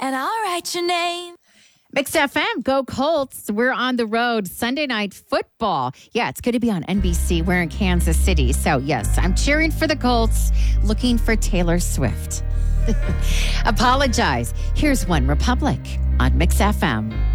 and I'll write your name. Mix FM, go Colts. We're on the road. Sunday night football. Yeah, it's going to be on NBC. We're in Kansas City. So, yes, I'm cheering for the Colts, looking for Taylor Swift. Apologize. Here's One Republic on Mix FM.